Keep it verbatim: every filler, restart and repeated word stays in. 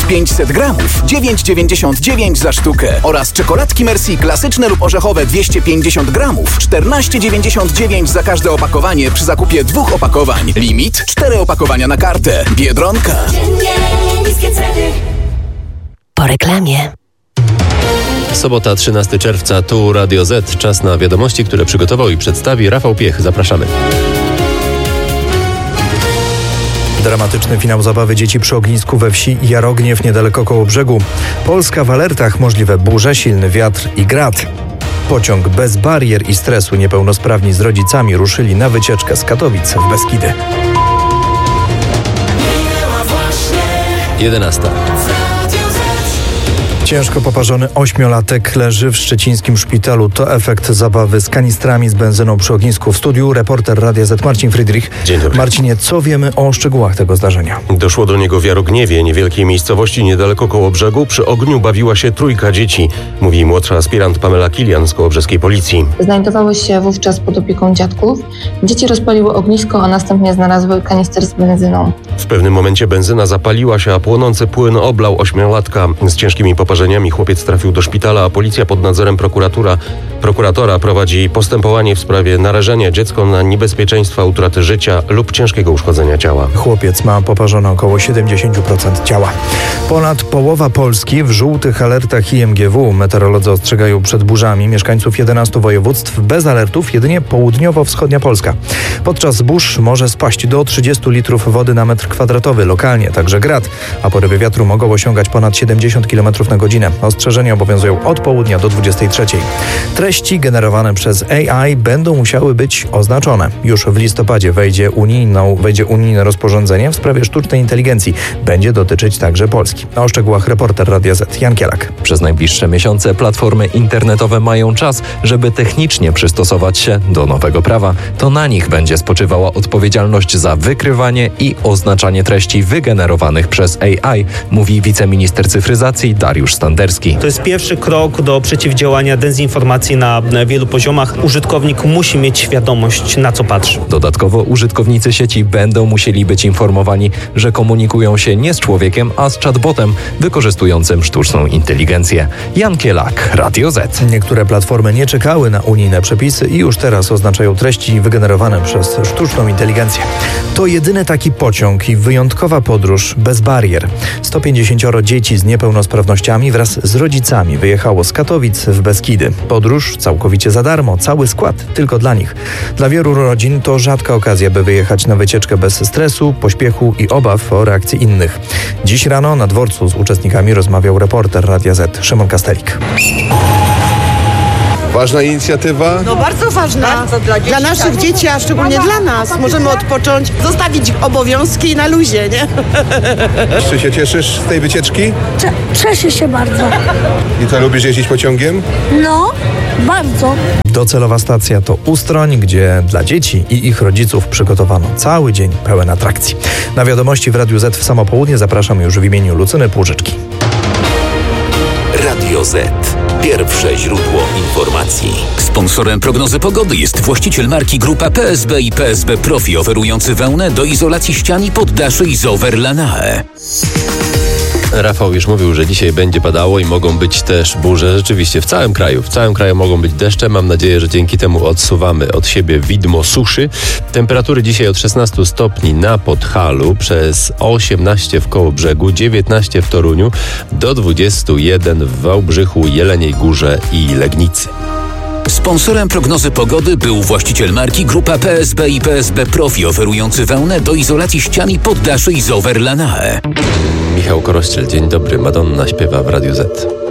pięćset gramów, dziewięć dziewięćdziesiąt dziewięć za sztukę. Oraz czekoladki Merci klasyczne lub orzechowe dwieście pięćdziesiąt gramów, czternaście dziewięćdziesiąt dziewięć za każde opakowanie przy zakupie dwóch opakowań. Limit cztery opakowania na kartę. Biedronka. Po reklamie. Sobota, trzynastego czerwca, tu Radio Z. Czas na wiadomości, które przygotował i przedstawi Rafał Piech. Zapraszamy. Dramatyczny finał zabawy dzieci przy ognisku we wsi Jarogniew niedaleko Kołobrzegu. Polska w alertach, możliwe burze, silny wiatr i grad. Pociąg bez barier i stresu. Niepełnosprawni z rodzicami ruszyli na wycieczkę z Katowic w Beskidy. jedenasta. Ciężko poparzony ośmiolatek leży w szczecińskim szpitalu. To efekt zabawy z kanistrami z benzyną przy ognisku. W studiu reporter Radia Z Marcin Friedrich. Dzień dobry. Marcinie, co wiemy o szczegółach tego zdarzenia? Doszło do niego w Jarogniewie, niewielkiej miejscowości niedaleko Kołobrzegu. Przy ogniu bawiła się trójka dzieci, mówi młodsza aspirant Pamela Kilian z kołobrzeskiej policji. Znajdowały się wówczas pod opieką dziadków. Dzieci rozpaliły ognisko, a następnie znalazły kanister z benzyną. W pewnym momencie benzyna zapaliła się, a płonący płyn oblał ośmiolatka. Z ciężkimi poparzeniami chłopiec trafił do szpitala, a policja pod nadzorem prokuratura, prokuratora prowadzi postępowanie w sprawie narażenia dziecka na niebezpieczeństwa utraty życia lub ciężkiego uszkodzenia ciała. Chłopiec ma poparzone około siedemdziesiąt procent ciała. Ponad połowa Polski w żółtych alertach I M G W. Meteorolodzy ostrzegają przed burzami mieszkańców jedenastu województw. Bez alertów jedynie południowo-wschodnia Polska. Podczas burz może spaść do trzydziestu litrów wody na metr kwadratowy. Lokalnie także grad, a porywy wiatru mogą osiągać ponad siedemdziesiąt kilometrów na godzinę. Ostrzeżenia obowiązują od południa do dwudziestej trzeciej. Treści generowane przez A I będą musiały być oznaczone. Już w listopadzie wejdzie, unijną, wejdzie unijne rozporządzenie w sprawie sztucznej inteligencji. Będzie dotyczyć także Polski. O szczegółach reporter Radia Z Jan Kielak. Przez najbliższe miesiące platformy internetowe mają czas, żeby technicznie przystosować się do nowego prawa. To na nich będzie spoczywała odpowiedzialność za wykrywanie i oznaczanie treści wygenerowanych przez A I, mówi wiceminister cyfryzacji Dariusz Standerski. To jest pierwszy krok do przeciwdziałania dezinformacji na wielu poziomach. Użytkownik musi mieć świadomość, na co patrzy. Dodatkowo użytkownicy sieci będą musieli być informowani, że komunikują się nie z człowiekiem, a z chatbotem wykorzystującym sztuczną inteligencję. Jan Kielak, Radio Z. Niektóre platformy nie czekały na unijne przepisy i już teraz oznaczają treści wygenerowane przez sztuczną inteligencję. To jedyny taki pociąg i wyjątkowa podróż bez barier. sto pięćdziesiąt dzieci z niepełnosprawnościami wraz z rodzicami wyjechało z Katowic w Beskidy. Podróż całkowicie za darmo, cały skład tylko dla nich. Dla wielu rodzin to rzadka okazja, by wyjechać na wycieczkę bez stresu, pośpiechu i obaw o reakcję innych. Dziś rano na dworcu z uczestnikami rozmawiał reporter Radia Z Szymon Kastelik. Ważna inicjatywa. No bardzo ważna. Bardzo dla, dzieci, dla naszych tak. dzieci, a szczególnie dla nas. Możemy odpocząć, zostawić obowiązki na luzie, nie? Czy się cieszysz z tej wycieczki? Cieszę się bardzo. I co, lubisz jeździć pociągiem? No, bardzo. Docelowa stacja to Ustroń, gdzie dla dzieci i ich rodziców przygotowano cały dzień pełen atrakcji. Na wiadomości w Radiu Z w samo południe zapraszam już w imieniu Lucyny Płużyczki. Radio Z. Pierwsze źródło informacji. Sponsorem prognozy pogody jest właściciel marki Grupa P S B i P S B Profi, oferujący wełnę do izolacji ścian i poddaszy Isover Lanae. Rafał już mówił, że dzisiaj będzie padało i mogą być też burze. Rzeczywiście w całym kraju. W całym kraju mogą być deszcze. Mam nadzieję, że dzięki temu odsuwamy od siebie widmo suszy. Temperatury dzisiaj od szesnastu stopni na Podhalu, przez osiemnaście w Kołobrzegu, dziewiętnaście w Toruniu, do dwudziestu jeden w Wałbrzychu, Jeleniej Górze i Legnicy. Sponsorem prognozy pogody był właściciel marki Grupa P S B i P S B Profi, oferujący wełnę do izolacji ścian i poddaszy Isover Lanae. Michał Korościel, dzień dobry. Madonna śpiewa w Radiu Z.